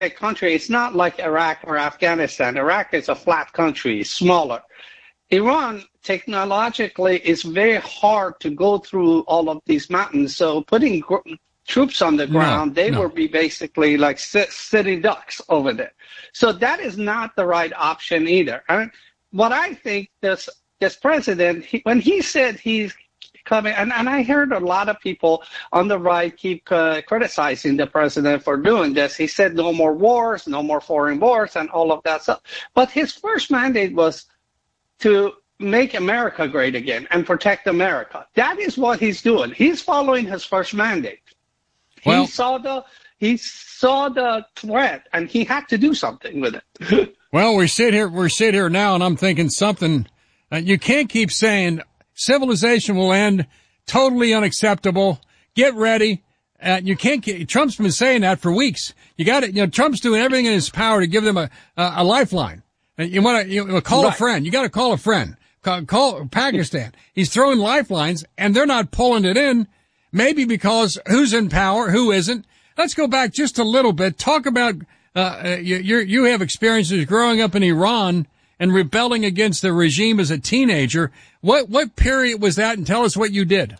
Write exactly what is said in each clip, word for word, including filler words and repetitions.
country. It's not like Iraq or Afghanistan. Iraq is a flat country, smaller. Iran, technologically, is very hard to go through all of these mountains. So putting gr- troops on the ground, no, they no. will be basically like sit- sitting ducks over there. So that is not the right option either. And what I think this this president, he, when he said he's coming, and, and I heard a lot of people on the right keep uh, criticizing the president for doing this. He said no more wars, no more foreign wars, and all of that stuff. But his first mandate was to make America great again and protect America. That is what he's doing. He's following his first mandate. Well, he saw the he saw the threat, and he had to do something with it. Well, we sit here, we sit here now, and I'm thinking something. Uh, you can't keep saying civilization will end, totally unacceptable. Get ready. Uh, you can't. Keep, Trump's been saying that for weeks. You got it. You know, Trump's doing everything in his power to give them a a, a lifeline. And you want to you know, call right. a friend. You got to call a friend. Call, call Pakistan. He's throwing lifelines, and they're not pulling it in. Maybe because who's in power, who isn't. Let's go back just a little bit. Talk about. Uh, you, you're, you have experiences growing up in Iran and rebelling against the regime as a teenager. What, what period was that? And tell us what you did.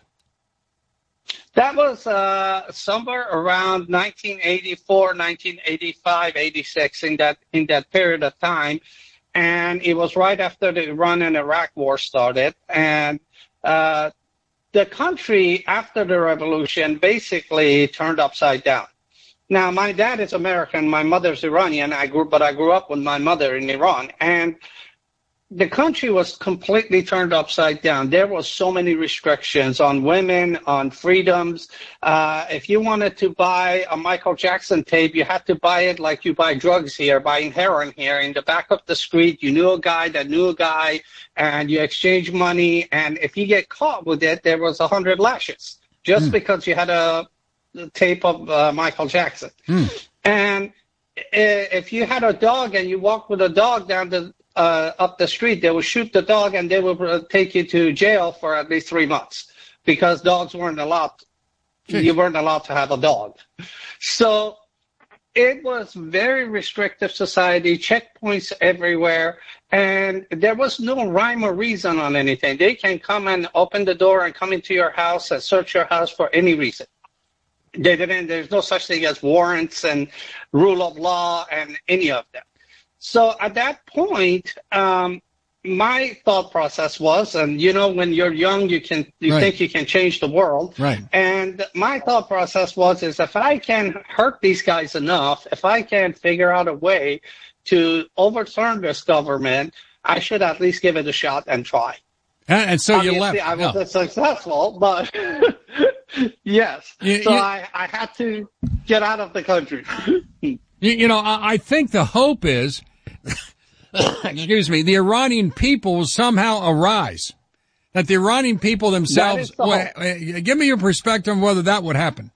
That was, uh, somewhere around nineteen eighty-four, nineteen eighty-five, eighty-six in that, in that period of time. And it was right after the Iran and Iraq war started. And, uh, the country after the revolution basically turned upside down. Now, my dad is American, my mother's Iranian, I grew, but I grew up with my mother in Iran, and the country was completely turned upside down. There was so many restrictions on women, on freedoms. Uh, if you wanted to buy a Michael Jackson tape, you had to buy it like you buy drugs here, buying heroin here in the back of the street. You knew a guy that knew a guy, and you exchange money, and if you get caught with it, there was a hundred lashes just mm. because you had a tape of uh, Michael Jackson. Mm. And if you had a dog and you walked with a dog down the uh, up the street, they would shoot the dog and they would uh, take you to jail for at least three months because dogs weren't allowed. Jeez. You weren't allowed to have a dog. So it was very restrictive society, checkpoints everywhere, and there was no rhyme or reason on anything. They can come and open the door and come into your house and search your house for any reason. They didn't, there's no such thing as warrants and rule of law and any of that. So at that point, um, my thought process was, and you know, when you're young, you can you right. think you can change the world. Right. And my thought process was, is if I can hurt these guys enough, if I can figure out a way to overturn this government, I should at least give it a shot and try. And, and so Obviously, you left. I wasn't no. successful, but yes. You, so you, I, I had to get out of the country. you, you know, I, I think the hope is, excuse me, the Iranian people will somehow arise. That the Iranian people themselves, the well, uh, give me your perspective on whether that would happen.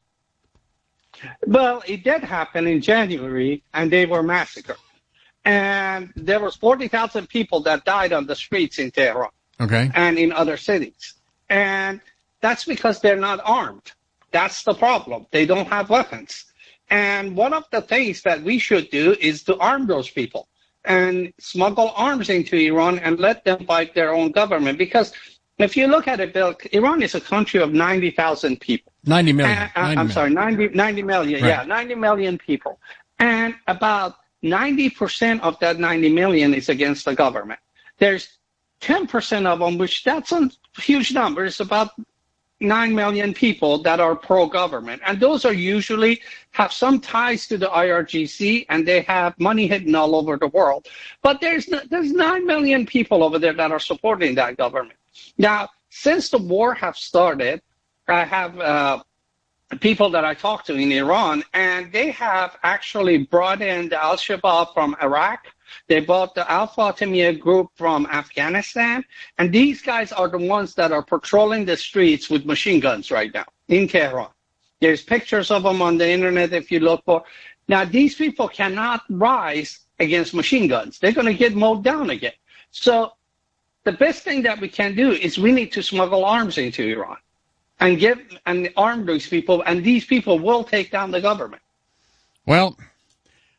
Well, it did happen in January, and they were massacred. And there was forty thousand people that died on the streets in Tehran. Okay. And in other cities. And that's because they're not armed. That's the problem. They don't have weapons. And one of the things that we should do is to arm those people and smuggle arms into Iran and let them fight their own government. Because if you look at it, Bill, Iran is a country of ninety thousand people. ninety million. And, uh, ninety I'm million. sorry, ninety, ninety million. Right. Yeah, ninety million people. And about ninety percent of that ninety million is against the government. There's ten percent of them, which that's a huge number, it's about nine million people that are pro-government. And those are usually have some ties to the I R G C, and they have money hidden all over the world. But there's there's nine million people over there that are supporting that government. Now, since the war have started, I have uh, people that I talk to in Iran, and they have actually brought in the Al-Shabaab from Iraq. They bought the Al-Fatimiyya group from Afghanistan, and these guys are the ones that are patrolling the streets with machine guns right now in Tehran. There's pictures of them on the internet if you look for. Now, these people cannot rise against machine guns. They're going to get mowed down again. So the best thing that we can do is we need to smuggle arms into Iran and give and arm these people, and these people will take down the government. Well,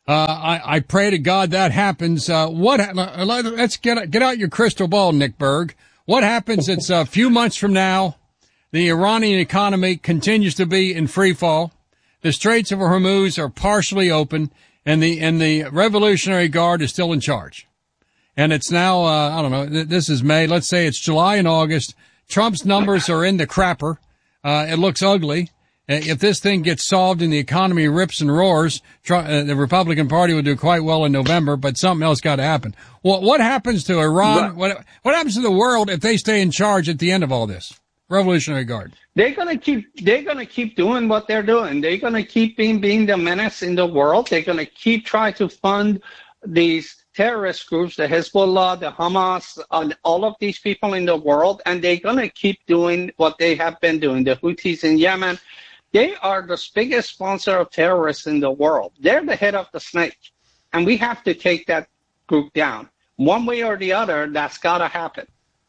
Uh, I, I pray to God that happens. Uh, what, let's get, get out your crystal ball, Nick Berg. What happens? It's a few months from now. The Iranian economy continues to be in free fall. The Straits of Hormuz are partially open, and the, and the Revolutionary Guard is still in charge. And it's now, uh, I don't know, this is May. Let's say it's July and August. Trump's numbers are in the crapper. Uh, it looks ugly. If this thing gets solved and the economy rips and roars, uh, the Republican Party will do quite well in November, but something else got to happen. What, what happens to Iran? What, what happens to the world if they stay in charge at the end of all this? Revolutionary Guard. They're gonna keep. They're gonna keep doing what they're doing. They're gonna keep being being the menace in the world. They're gonna keep trying to fund these terrorist groups, the Hezbollah, the Hamas, uh, all of these people in the world, and they're gonna keep doing what they have been doing. The Houthis in Yemen. They are the biggest sponsor of terrorists in the world. They're the head of the snake. And we have to take that group down. One way or the other, that's got to happen.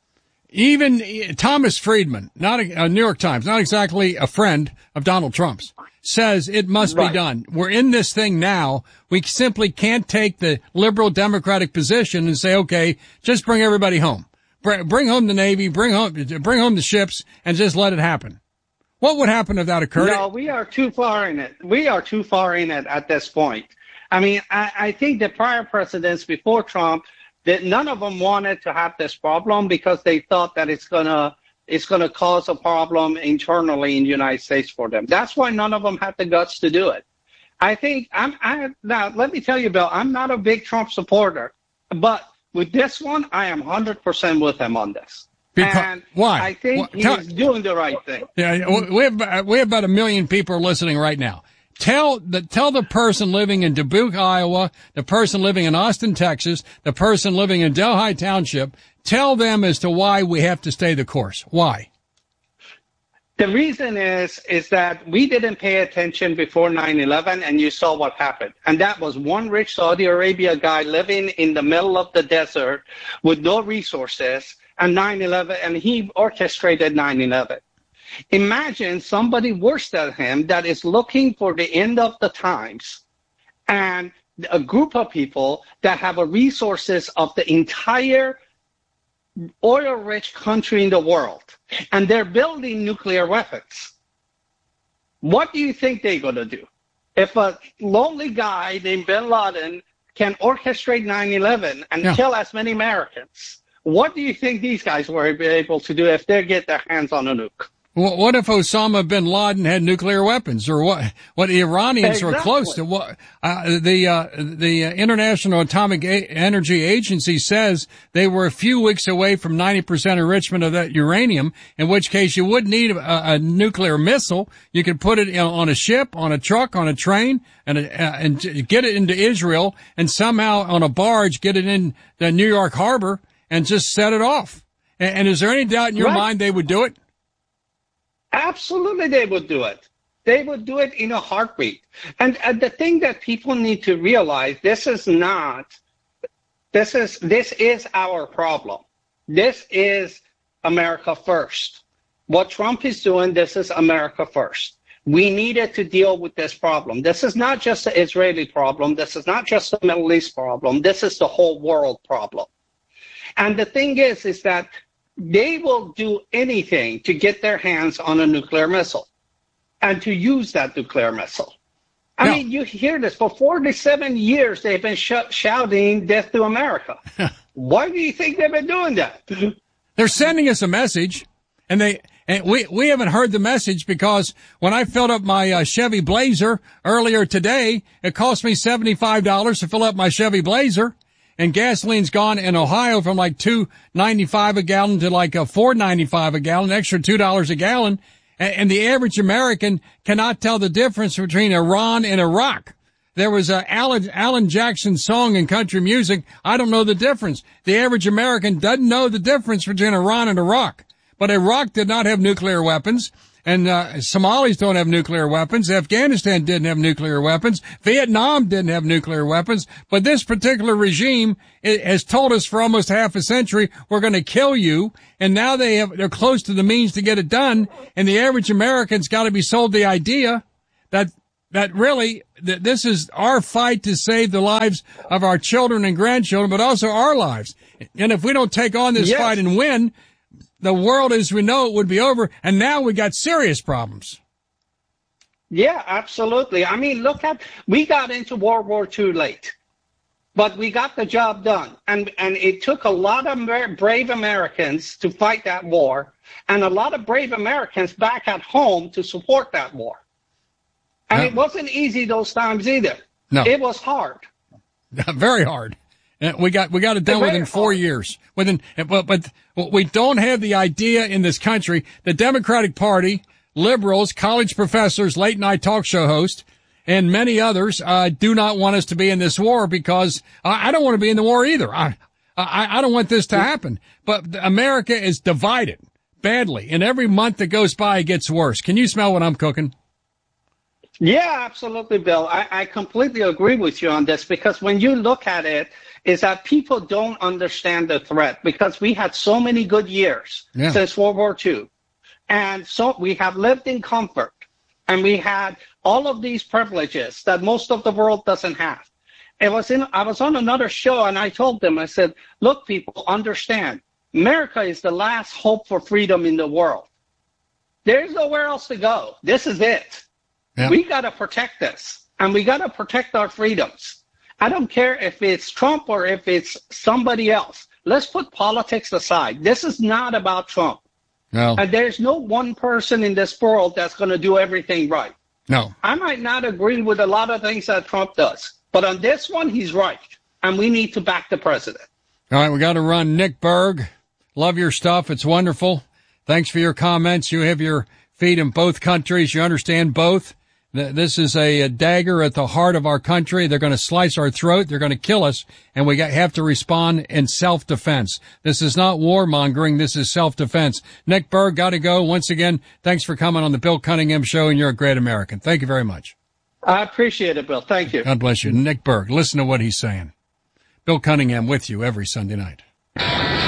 Even Thomas Friedman, not a, uh, New York Times, not exactly a friend of Donald Trump's, says it must right. be done. We're in this thing now. We simply can't take the liberal democratic position and say, okay, just bring everybody home. Bring, bring home the Navy, bring home, bring home the ships, and just let it happen. What would happen if that occurred? No, we are too far in it. We are too far in it at this point. I mean, I, I think the prior presidents before Trump, that none of them wanted to have this problem because they thought that it's gonna it's gonna cause a problem internally in the United States for them. That's why none of them had the guts to do it. I think I'm. I now let me tell you, Bill, I'm not a big Trump supporter, but with this one, I am one hundred percent with him on this. Because, and why? I think well, he's tell, doing the right thing. Yeah, we have we have about a million people listening right now. Tell the tell the person living in Dubuque, Iowa, the person living in Austin, Texas, the person living in Delhi Township. Tell them as to why we have to stay the course. Why? The reason is is that we didn't pay attention before nine eleven, and you saw what happened. And that was one rich Saudi Arabia guy living in the middle of the desert with no resources. And nine eleven, and he orchestrated nine eleven. Imagine somebody worse than him that is looking for the end of the times, and a group of people that have a resources of the entire oil-rich country in the world, and they're building nuclear weapons. What do you think they're going to do? If a lonely guy named Bin Laden can orchestrate nine eleven and yeah. kill as many Americans, what do you think these guys were able to do if they get their hands on a nuke? What if Osama bin Laden had nuclear weapons, or what? What the Iranians exactly. were close to? What uh, the uh, the International Atomic a- Energy Agency says they were a few weeks away from ninety percent enrichment of that uranium. In which case, you wouldn't need a, a nuclear missile. You could put it on a ship, on a truck, on a train, and a, uh, and get it into Israel, and somehow on a barge get it in the New York Harbor and just set it off. And, and is there any doubt in your right. mind they would do it? Absolutely, they would do it. They would do it in a heartbeat. And, and the thing that people need to realize, this is not, this is, this is our problem. This is America first. What Trump is doing, this is America first. We needed to deal with this problem. This is not just the Israeli problem. This is not just the Middle East problem. This is the whole world problem. And the thing is, is that they will do anything to get their hands on a nuclear missile and to use that nuclear missile. I no. mean, you hear this. For forty-seven years, they've been sh- shouting death to America. Why do you think they've been doing that? They're sending us a message, and they and we we haven't heard the message because when I filled up my uh, Chevy Blazer earlier today, it cost me seventy-five dollars to fill up my Chevy Blazer. And gasoline's gone in Ohio from like two ninety-five a gallon to like a four ninety-five a gallon, extra two dollars a gallon. And, and the average American cannot tell the difference between Iran and Iraq. There was a Alan, Alan Jackson song in country music. I don't know the difference. The average American doesn't know the difference between Iran and Iraq. But Iraq did not have nuclear weapons. And uh, Somalis don't have nuclear weapons. Afghanistan didn't have nuclear weapons. Vietnam didn't have nuclear weapons. But this particular regime has told us for almost half a century, we're going to kill you. And now they have, they're close to the means to get it done. And the average American's got to be sold the idea that that really, that this is our fight to save the lives of our children and grandchildren, but also our lives. And if we don't take on this yes. fight and win, the world as we know it would be over. And now we got serious problems. Yeah, absolutely. I mean, look at, we got into World War Two late, but we got the job done. And, and it took a lot of brave Americans to fight that war, and a lot of brave Americans back at home to support that war. And yeah. it wasn't easy those times either. No. It was hard. Very hard. We got, we got it done within four hard. years. Within, but, but we don't have the idea in this country. The Democratic Party, liberals, college professors, late night talk show hosts, and many others, uh, do not want us to be in this war because I, I don't want to be in the war either. I, I, I don't want this to happen. But America is divided badly, and every month that goes by, it gets worse. Can you smell what I'm cooking? Yeah, absolutely, Bill. I, I completely agree with you on this, because when you look at it, is that people don't understand the threat, because we had so many good years yeah. since World War Two. And so we have lived in comfort, and we had all of these privileges that most of the world doesn't have. It was in, I was on another show, and I told them, I said, look, people, understand, America is the last hope for freedom in the world. There's nowhere else to go. This is it. Yeah. We got to protect this, and we got to protect our freedoms. I don't care if it's Trump or if it's somebody else. Let's put politics aside. This is not about Trump. No. And there's no one person in this world that's going to do everything right. No. I might not agree with a lot of things that Trump does, but on this one, he's right, and we need to back the president. All right, we got to run. Nick Berg, love your stuff. It's wonderful. Thanks for your comments. You have your feet in both countries. You understand both. This is a, a dagger at the heart of our country. They're going to slice our throat. They're going to kill us, and we got, have to respond in self-defense. This is not warmongering. This is self-defense. Nick Berg, got to go. Once again, thanks for coming on the Bill Cunningham Show, and you're a great American. Thank you very much. I appreciate it, Bill. Thank you. God bless you. Nick Berg, listen to what he's saying. Bill Cunningham with you every Sunday night.